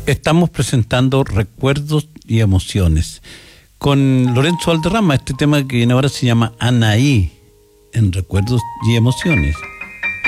Estamos presentando Recuerdos y Emociones con Lorenzo Valderrama, este tema que viene ahora se llama Anaí, en Recuerdos y Emociones.